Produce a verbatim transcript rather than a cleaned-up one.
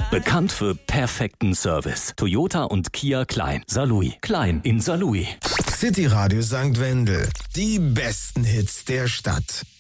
Bekannt für perfekten Service. Toyota und Kia Klein. Saarlouis. Klein in Saarlouis. City Radio Sankt Wendel. Die besten Hits der Stadt.